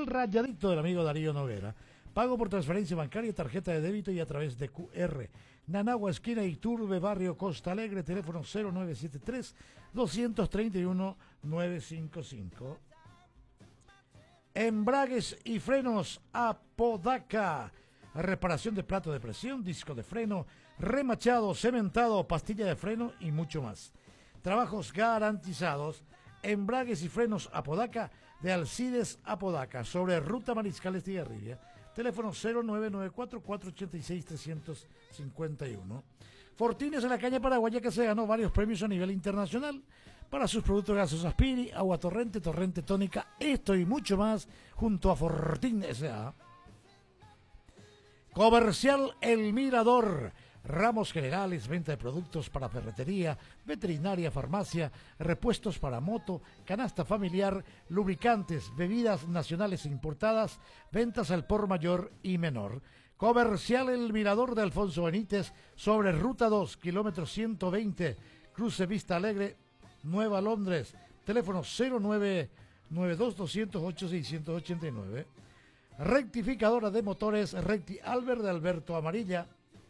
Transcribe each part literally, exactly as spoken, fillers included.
Rayadito del amigo Darío Noguera. Pago por transferencia bancaria, tarjeta de débito y a través de Q R. Nanagua, esquina Iturbe, barrio Costa Alegre, teléfono cero nueve siete tres, dos tres uno, nueve cinco cinco. Embragues y frenos Apodaca. Reparación de plato de presión, disco de freno, remachado, cementado, pastilla de freno y mucho más. Trabajos garantizados. Embragues y frenos Apodaca de Alcides Apodaca, sobre Ruta Mariscal Estigarribia. Teléfono cero nueve nueve cuatro, cuatro ocho seis, tres cinco uno. Fortines en la caña paraguaya, que se ganó varios premios a nivel internacional para sus productos gaseosos Aspiri, agua torrente, torrente tónica, esto y mucho más, junto a Fortín S A. Comercial El Mirador. Ramos generales, venta de productos para ferretería, veterinaria, farmacia, repuestos para moto, canasta familiar, lubricantes, bebidas nacionales e importadas, ventas al por mayor y menor. Comercial El Mirador de Alfonso Benítez, sobre Ruta dos, kilómetro ciento veinte, cruce Vista Alegre, Nueva Londres. Teléfono cero nueve nueve dos, dos cero ocho, seis ocho nueve. Rectificadora de motores Recti Albert de Alberto Amarilla.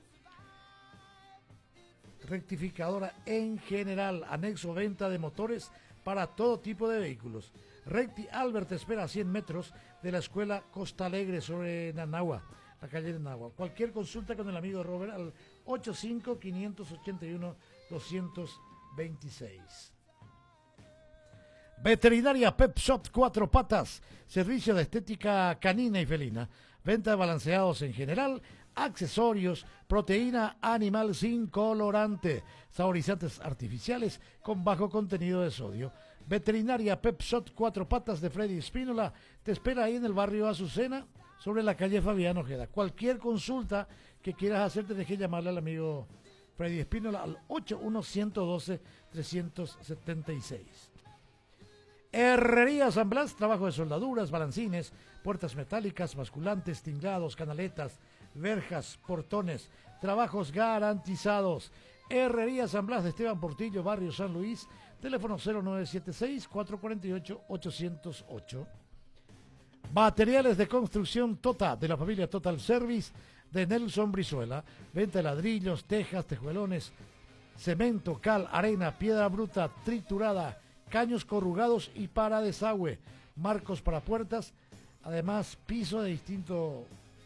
Rectificadora en general, anexo venta de motores para todo tipo de vehículos. Recti Albert te espera a cien metros de la escuela Costa Alegre, sobre Nanagua, la calle de Nanagua. Cualquier consulta con el amigo Robert al ochenta y cinco, quinientos ochenta y uno, doscientos veintiséis. Veterinaria Pet Shop Cuatro Patas, servicio de estética canina y felina, venta de balanceados en general, accesorios, proteína animal sin colorante, saborizantes artificiales con bajo contenido de sodio. Veterinaria Pet Shop Cuatro Patas de Freddy Espínola te espera ahí en el barrio Azucena, sobre la calle Fabián Ojeda. Cualquier consulta que quieras hacer, tenés que llamarle al amigo Freddy Espínola al ocho uno uno uno, tres siete seis. Herrería San Blas, trabajo de soldaduras, balancines, puertas metálicas, basculantes, tinglados, canaletas, verjas, portones, trabajos garantizados. Herrería San Blas de Esteban Portillo, barrio San Luis, teléfono cero nueve siete seis, cuatro cuatro ocho, ocho cero ocho. Materiales de construcción Tota, de la familia Total Service de Nelson Brizuela, venta de ladrillos, tejas, tejuelones, cemento, cal, arena, piedra bruta, triturada, caños corrugados y para desagüe, marcos para puertas, además piso de distinto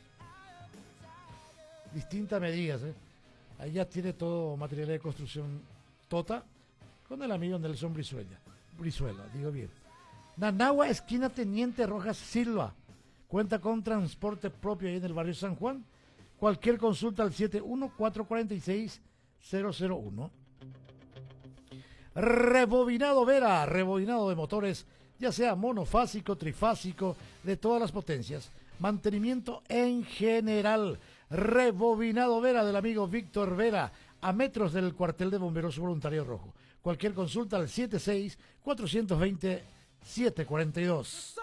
distintas medidas, ¿eh? Ahí ya tiene todo material de construcción Tota, con el amigo Nelson Brizuela, Brizuela, digo bien. Nanagua, esquina Teniente Rojas Silva, cuenta con transporte propio ahí en el barrio San Juan. Cualquier consulta al siete uno cuatro cuatro seis, cero cero uno. Rebobinado Vera, rebobinado de motores, ya sea monofásico, trifásico, de todas las potencias. Mantenimiento en general. Rebobinado Vera del amigo Víctor Vera, a metros del cuartel de bomberos voluntario rojo. Cualquier consulta al siete seis, cuatro dos cero, siete cuatro dos.